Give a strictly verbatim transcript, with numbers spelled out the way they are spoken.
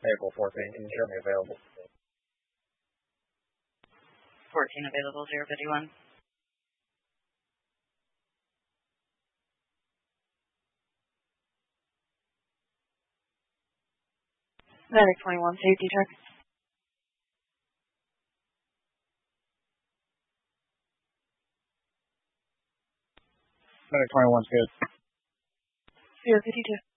April fourteen, can you show me available? fourteen available, zero fifty-one. Medic twenty-one, safety check. Medic twenty-one's good. zero fifty-two.